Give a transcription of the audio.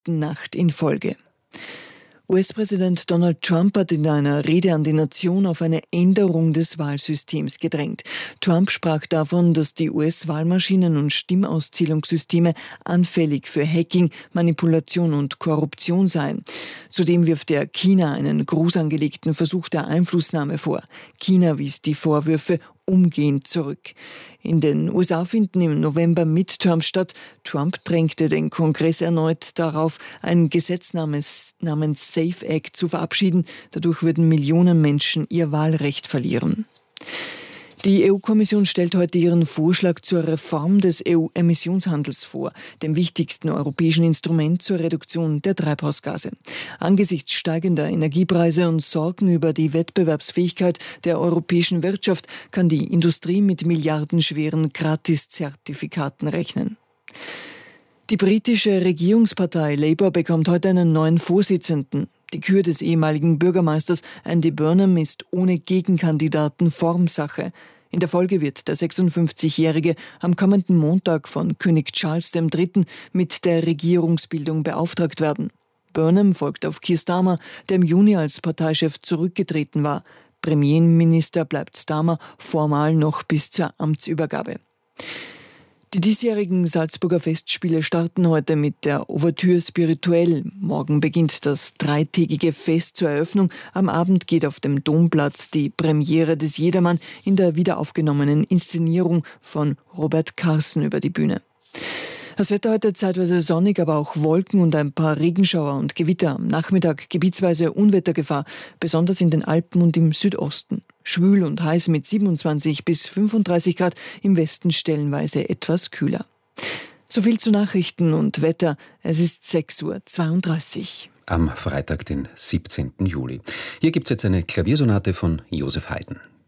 Nacht in Folge. US-Präsident Donald Trump hat in einer Rede an die Nation auf eine Änderung des Wahlsystems gedrängt. Trump sprach davon, dass die US-Wahlmaschinen und Stimmauszählungssysteme anfällig für Hacking, Manipulation und Korruption seien. Zudem wirft er China einen groß angelegten Versuch der Einflussnahme vor. China wies die Vorwürfe umgehend zurück. In den USA finden im November Midterms statt. Trump drängte den Kongress erneut darauf, ein Gesetz namens SAFE Act zu verabschieden. Dadurch würden Millionen Menschen ihr Wahlrecht verlieren. Die EU-Kommission stellt heute ihren Vorschlag zur Reform des EU-Emissionshandels vor, dem wichtigsten europäischen Instrument zur Reduktion der Treibhausgase. Angesichts steigender Energiepreise und Sorgen über die Wettbewerbsfähigkeit der europäischen Wirtschaft kann die Industrie mit milliardenschweren Gratiszertifikaten rechnen. Die britische Regierungspartei Labour bekommt heute einen neuen Vorsitzenden. Die Kür des ehemaligen Bürgermeisters Andy Burnham ist ohne Gegenkandidaten Formsache. In der Folge wird der 56-Jährige am kommenden Montag von König Charles III. Mit der Regierungsbildung beauftragt werden. Burnham folgt auf Keir Starmer, der im Juni als Parteichef zurückgetreten war. Premierminister bleibt Starmer formal noch bis zur Amtsübergabe. Die diesjährigen Salzburger Festspiele starten heute mit der Ouvertüre Spirituelle. Morgen beginnt das dreitägige Fest zur Eröffnung. Am Abend geht auf dem Domplatz die Premiere des Jedermann in der wiederaufgenommenen Inszenierung von Robert Carsen über die Bühne. Das Wetter heute zeitweise sonnig, aber auch Wolken und ein paar Regenschauer und Gewitter. Am Nachmittag gebietsweise Unwettergefahr, besonders in den Alpen und im Südosten. Schwül und heiß mit 27 bis 35 Grad, im Westen stellenweise etwas kühler. So viel zu Nachrichten und Wetter. Es ist 6:32 Uhr. Am Freitag, den 17. Juli. Hier gibt es jetzt eine Klaviersonate von Joseph Haydn.